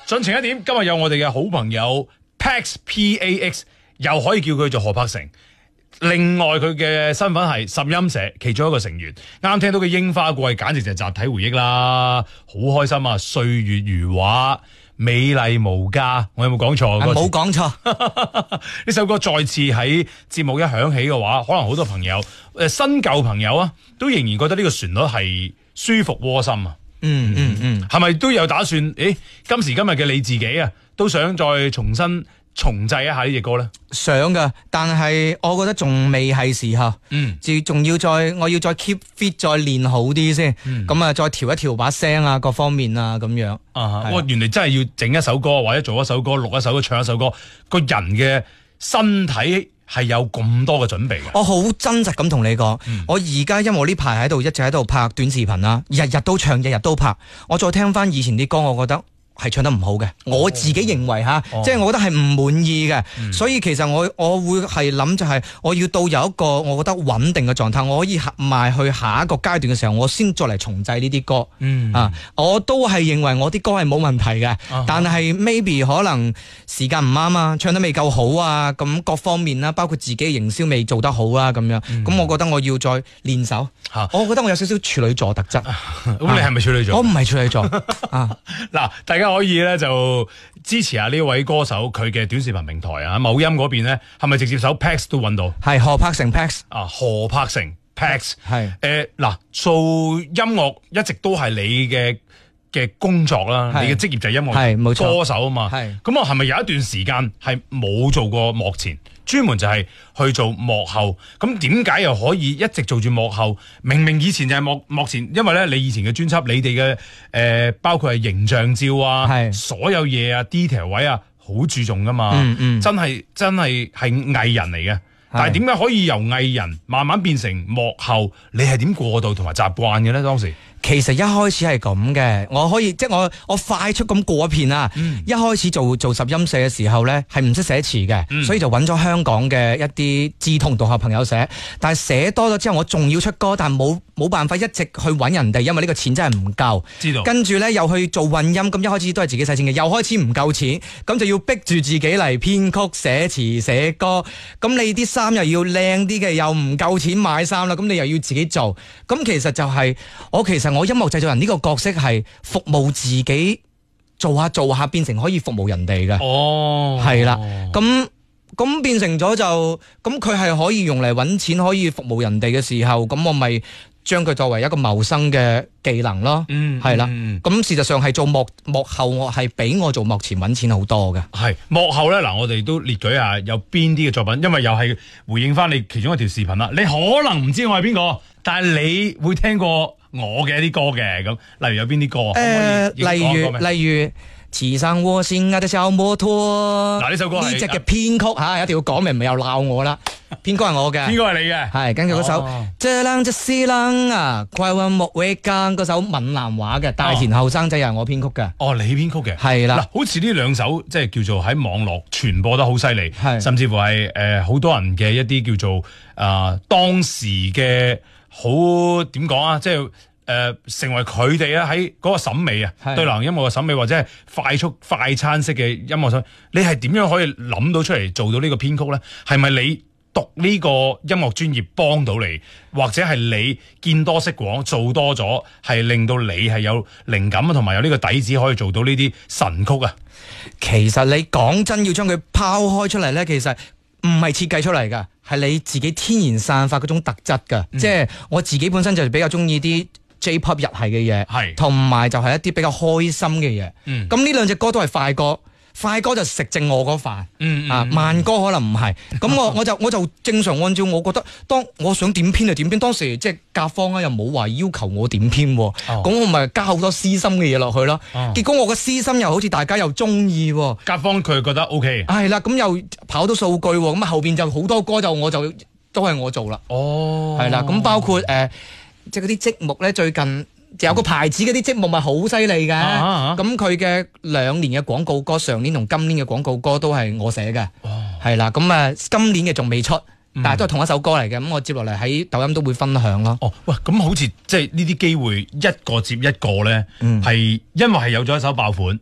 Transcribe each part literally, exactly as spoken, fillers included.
盡情一點，今日有我哋嘅好朋友 Pax P A X， 又可以叫佢做何柏成。另外佢嘅身份係十音社其中一個成員。啱聽到嘅櫻花季，簡直就係集體回憶啦，好開心啊！歲月如畫，美麗無價。我有冇講錯？ 冇講錯。 呢首歌再次喺節目一響起嘅話，可能好多朋友誒新舊朋友啊，都仍然覺得呢個旋律係舒服窩心啊。 嗯嗯嗯， 係咪都有打算？誒，今時今日嘅你自己啊，都想再重新重製一下呢隻歌咧？ 想噶，但係我覺得仲未係時候。 嗯， 仲要再我要再 keep fit， 再練好啲先。咁啊、嗯，再調一調把聲啊，各方面啊，咁樣。 啊，我原來真係要整一首歌，或者做一首歌，錄一首歌，唱一首歌，個人嘅身體係有咁多嘅準備嘅。 我好真實咁同你講，嗯、我而家因為我呢排喺度一直喺度拍短視頻啦，日日都唱，日日都拍。我再聽翻以前啲歌，我覺得係唱得唔好嘅，我自己認為吓，哦、即係我覺得係唔滿意嘅，嗯、所以其實我我會係諗就係我要到有一個我覺得穩定嘅狀態，我可以邁去下一個階段嘅時候，我先再嚟重製呢啲歌。嗯啊，我都係認為我啲歌係冇問題嘅，啊、但係 maybe 可能時間唔啱啊，唱得未夠好啊，咁各方面啦，包括自己營銷未做得好啊，咁樣，咁、嗯、我覺得我要再練手。啊、我覺得我有少少處女座特質。咁、啊、 你係咪處女座？ 我唔係處女座。啊， 嗱，大家可以咧就支持下呢位歌手佢嘅短視頻平台啊，某音嗰邊咧係咪直接搜 Pax 都揾到？係何柏成 Pax 啊，何柏成 Pax 係誒嗱，做音樂一直都係你嘅嘅工作啦，是你嘅職業就係音樂係冇錯歌手啊嘛，係咁我係咪有一段時間係冇做過幕前，專門就係去做幕後？咁點解又可以一直做住幕後？明明以前就係幕幕前，因為咧你以前嘅專輯，你哋嘅誒包括係形象照啊，係所有嘢啊 detail 位啊，好注重噶嘛，嗯嗯真係真係係藝人嚟嘅。但係點解可以由藝人慢慢變成幕後？你係點過渡同埋習慣嘅咧？當時其實一開始係咁嘅，我可以即係我我快速咁過一片啊！嗯、一開始做做十音社嘅時候咧，係唔識寫詞嘅，嗯、所以就揾咗香港嘅一啲志同道合朋友寫。但係寫多咗之後，我仲要出歌，但係冇冇辦法一直去揾人哋，因為呢個錢真係唔夠。知道。跟住咧又去做混音，咁一開始都係自己使錢嘅，又開始唔夠錢，咁就要逼住自己嚟編曲、寫詞、寫歌。咁你啲衫又要靚啲嘅，又唔夠錢買衫啦，咁你又要自己做。咁其實就係、是、我其實我音樂製作人呢個角色係服務自己，做下做下變成可以服務人哋嘅。哦，係啦，咁咁變成咗就咁，佢係可以用嚟搵錢，可以服務人哋嘅時候，咁我咪將佢作為一個謀生嘅技能咯。嗯，係啦，咁、嗯、事實上係做幕幕後，我係比我做幕前搵錢好多嘅。係幕後咧，嗱，我哋都列舉下有邊啲嘅作品，因為又係回應翻你其中一條視頻啦。你可能唔知我係邊個，但係你會聽過我嘅一啲歌嘅，咁例如有邊啲歌？誒、呃， 例如例如騎上我心愛的小摩托。嗱，呢首歌呢隻嘅編曲吓，一定要講明，唔係又鬧我啦。編曲係我嘅，編曲係你嘅，係跟住嗰首《這冷這斯冷》啊，快運莫會更嗰首閩南話嘅大田後生仔係我編曲嘅。哦，你編曲嘅，係啦。嗱，好似呢兩首即係叫做喺網絡傳播得好犀利，係甚至乎係誒好多人嘅一啲叫做啊、呃、當時嘅。好點講啊，即係誒、呃、成為佢哋啊喺嗰個審美啊，是對流行音樂嘅審美或者係快速快餐式嘅音樂上，你係點樣可以諗到出嚟做到呢個編曲咧？係咪你讀呢個音樂專業幫到你，或者係你見多識廣做多咗，係令到你係有靈感同埋有呢個底子可以做到呢啲神曲啊？其實你講真要將佢拋開出嚟咧，其實唔係設計出嚟噶，係你自己天然散發嗰種特質噶。嗯、即係我自己本身就比較中意啲 J-pop 日系嘅嘢，係同埋就係一啲比較開心嘅嘢。咁呢兩隻歌都係快歌。快歌就食正我嗰飯，嗯嗯、啊慢歌可能唔係，咁我我就我就正常按照我覺得，當我想點編就點編，當時即係甲方啊又冇話要求我點編，咁、哦、我咪加好多私心嘅嘢落去咯，哦、結果我嘅私心又好似大家又中意，甲方佢覺得 OK，係啦，咁又跑到數據，咁後邊就好多歌就我就都係我做啦，哦，係啦，咁包括誒、呃、即係嗰啲節目咧最近。有個牌子嗰啲節目咪好犀利嘅，咁佢嘅兩年嘅廣告歌，上年同今年嘅廣告歌都係我寫嘅，係啦、哦，咁啊今年嘅仲未出，嗯、但係都係同一首歌嚟嘅，咁我接落嚟喺抖音都會分享咯。哦，喂，咁好似即係呢啲機會一個接一個咧，係、嗯、因為係有咗一首爆款，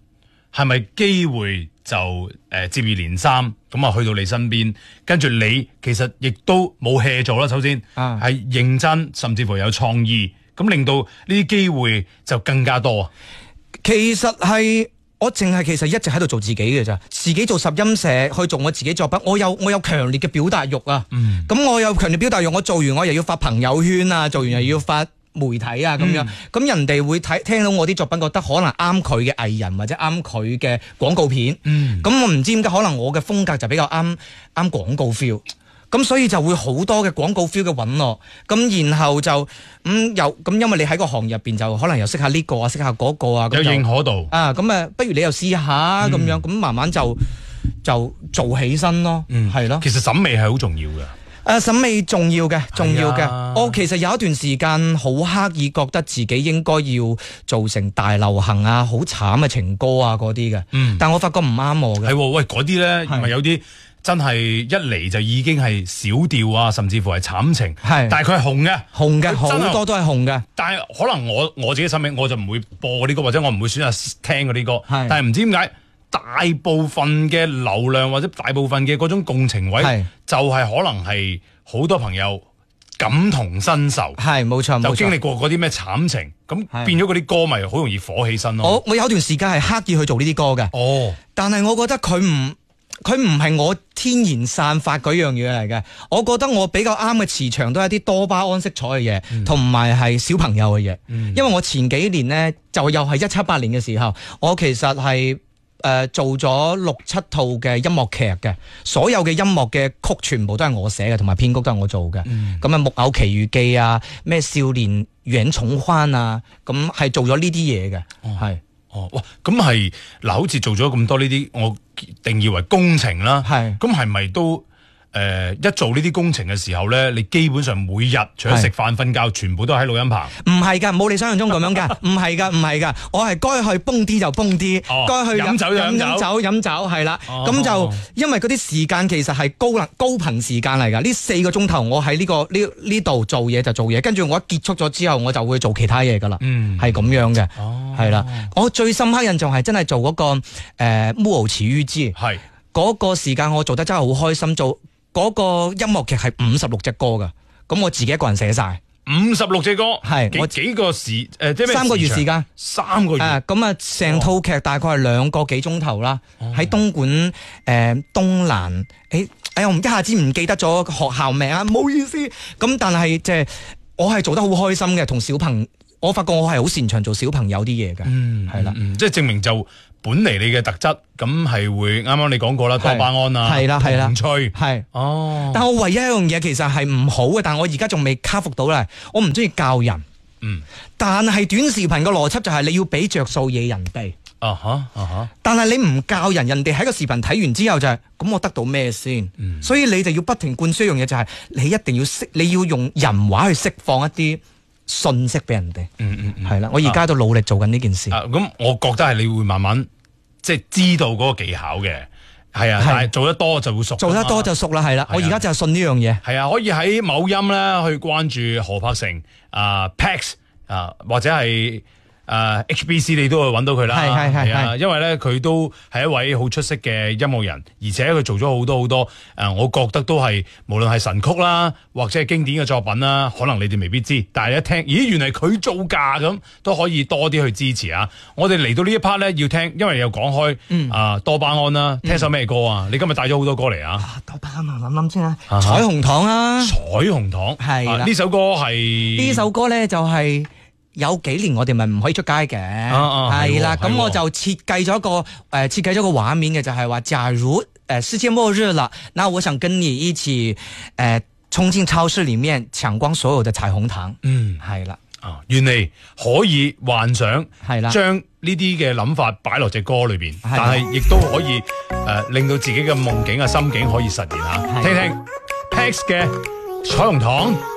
係咪機會就誒、呃、接二連三咁啊去到你身邊，跟住你其實亦都冇 hea 做啦。首先係、啊、認真，甚至乎有創意，咁令到呢啲機會就更加多啊。 其實係我淨係其實一直喺度做自己嘅咋，自己做十音社去做我自己作品，我有我有強烈嘅表達欲啊。嗯，咁我有強烈表達欲，我做完我又要發朋友圈啊，做完又要發媒體啊咁樣，咁、嗯、人哋會睇聽到我啲作品，覺得可能啱佢嘅藝人或者啱佢嘅廣告片。嗯，咁我唔知點解，可能我嘅風格就比較啱啱廣告 feel， 咁所以就會好多嘅廣告 feel 嘅揾我，咁然後就咁又咁，因為你喺個行入邊就可能又識下呢個啊，識下嗰個啊， 有認可度啊，咁啊，不如你又試下咁、嗯、樣，咁慢慢就就做起身咯。嗯，係咯。 其實審美係好重要嘅。 誒、啊，審美重要嘅，重要嘅、啊。我其實有一段時間好刻意覺得自己應該要做成大流行啊，好慘嘅情歌啊嗰啲嘅。嗯，但我發覺唔啱我嘅。係， 喂，嗰啲咧，係咪有啲真係一嚟就已經係小調啊，甚至乎係慘情。係，但係佢係紅嘅，紅嘅，好多都係紅嘅。但係可能我我自己審美，我就唔會播嗰啲歌，或者我唔會選擇聽嗰啲歌。係，但係唔知點解。大部分嘅流量或者大部分嘅嗰種共情位，就係可能係好多朋友感同身受，係冇錯，就經歷過嗰啲咩慘情，咁變咗嗰啲歌咪好容易火起身咯。我我有段時間係刻意去做呢啲歌嘅，哦，但係我覺得佢唔佢唔係我天然散發嗰樣嘢嚟嘅。我覺得我比較啱嘅磁場都係啲多巴胺色彩嘅嘢，同埋係小朋友嘅嘢。嗯，因為我前幾年呢，就又係一七八年嘅時候，我其實係。誒、呃，做咗六七套嘅音樂劇嘅，所有嘅音樂嘅曲全部都係我寫嘅，同埋編曲都係我做嘅。咁、嗯、啊，木偶奇遇記啊，咩少年遠重歡啊，咁係做咗呢啲嘢嘅。係哦，哇，咁係嗱，好似做咗咁多呢啲，我定義為工程啦。係，咁係咪都？誒、呃，一做呢啲工程嘅時候咧，你基本上每日除咗食飯瞓覺，全部都喺錄音棚。唔係噶，冇你想象中咁樣噶，唔係噶，唔係噶，我係該去蹦啲就蹦啲，該、哦、去飲酒飲酒飲酒，係啦。咁、哦、就因為嗰啲時間其實係高能高頻時間嚟噶，呢四個鐘頭我喺呢、這個呢呢度做嘢就做嘢，跟住我一結束咗之後，我就會做其他嘢噶啦。嗯，係咁樣嘅，係、哦、啦。我最深刻印象係真係做嗰、那個誒《木偶奇遇記》，係嗰個時間我做得真係好開心做。嗰、那個音樂劇係五十六隻歌噶，咁我自己一個人寫晒五十六隻歌，係我幾個時誒、呃，即係三個月時間，三個月誒，咁啊，成套劇大概係兩個幾鐘頭啦，喺、哦、東莞誒、呃、東蘭，誒，哎呀，我一下子唔記得咗學校名啊，唔好意思，咁但係即係我係做得好開心嘅，同小朋友，我發覺我係好擅長做小朋友啲嘢嘅，嗯，係啦，嗯，即係證明就。本嚟你嘅特質，咁係會啱啱你講過啦，多巴胺啊，係啦係啦，童趣係哦。但係我唯一一樣嘢其實係唔好嘅，但係我而家仲未克服到咧。我唔中意教人，嗯。但係短視頻嘅邏輯就係你要俾着數嘢人哋，啊哈啊哈。但係你唔教人，人哋喺個視頻睇完之後就係、是、咁，我得到咩先？嗯。所以你就要不停灌輸一樣嘢，就係你一定要識，你要用人話去釋放一啲信息俾人哋。嗯嗯，係啦。我而家都努力做緊呢件事。啊，咁、啊、我覺得係你會慢慢。即係知道嗰個技巧嘅，係啊，但係做得多就會熟，做得多就熟啦，係啦。我而家就係信呢樣嘢，係啊，可以喺某音咧去關注何柏成啊 Pax 啊，或者係。誒、uh, H B C 你都會揾到佢啦，係係係啊，因為咧佢都係一位好出色嘅音樂人，而且佢做咗好多好多誒、呃，我覺得都係無論係神曲啦，或者係經典嘅作品啦，可能你哋未必知，但係一聽，咦，原來佢做㗎咁，都可以多啲去支持啊！我哋嚟到呢一 part 咧，要聽，因為又講開、嗯、啊多巴胺啦，聽首咩歌啊？你今日帶咗好多歌嚟啊！多巴胺啊，諗諗先啊，彩虹糖啊，彩虹糖係啦，呢、啊、首歌係呢首歌咧就係、是。有幾年我哋咪唔可以出街嘅，係啦，咁我就設計咗個誒設計咗個畫面嘅，就係、是、話假如誒、呃、世界末日啦，那我想跟你一起誒、呃、衝進超市裏面搶光所有的彩虹糖。嗯，係啦，啊，原嚟可以幻想係啦，將呢啲嘅諗法擺落隻歌裏邊，但係亦都可以誒、呃、令到自己嘅夢境啊心境可以實現吓，聽聽 Pax 嘅彩虹糖。